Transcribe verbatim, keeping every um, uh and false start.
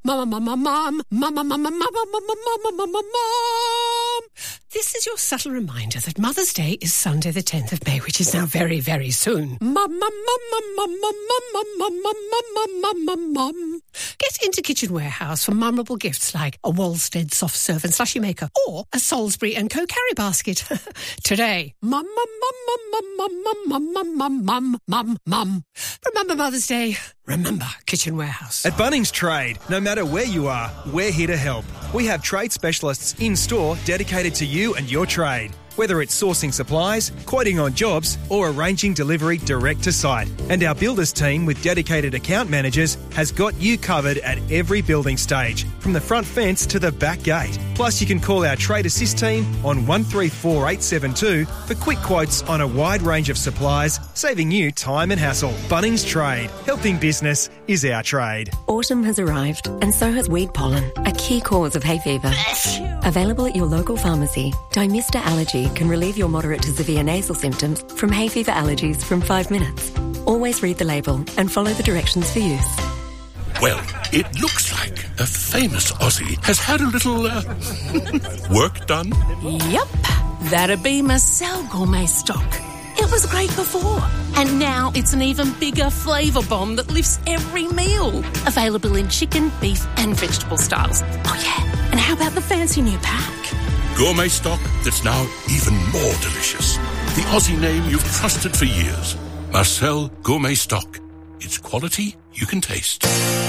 mum, mum, mum, mum, mum, mum, mum, mum, mum, mum, mum, mum, mum. This is your subtle reminder that Mother's Day is Sunday the tenth of May, which is now very, very soon. Mum, mum, mum, mum, mum, mum, mum, mum, mum, mum, mum, mum, mum. Get into Kitchen Warehouse for memorable gifts like a Wolstead soft serve and slushy maker or a Salisbury and Co carry basket. Today, mum, mum, mum, mum, mum, mum, mum, mum, mum, mum, mum, mum. Remember Mother's Day. Remember Kitchen Warehouse. At Bunnings Trade, no matter where you are, we're here to help. We have trade specialists in-store dedicated to you and your trade. Whether it's sourcing supplies, quoting on jobs, or arranging delivery direct to site. And our builders team with dedicated account managers has got you covered at every building stage, from the front fence to the back gate. Plus, you can call our Trade Assist team on one three four eight seven two for quick quotes on a wide range of supplies, saving you time and hassle. Bunnings Trade. Helping business is our trade. Autumn has arrived, and so has weed pollen, a key cause of hay fever. Available at your local pharmacy, Dymista Allergy can relieve your moderate to severe nasal symptoms from hay fever allergies from five minutes. Always read the label and follow the directions for use. Well, it looks like a famous Aussie has had a little uh, work done. Yep, that'd be Marcel Gourmet Stock. It was great before, and now it's an even bigger flavour bomb that lifts every meal. Available in chicken, beef and vegetable styles. Oh yeah, and how about the fancy new pack? Gourmet stock that's now even more delicious. The Aussie name you've trusted for years. Marcel Gourmet Stock. It's quality you can taste.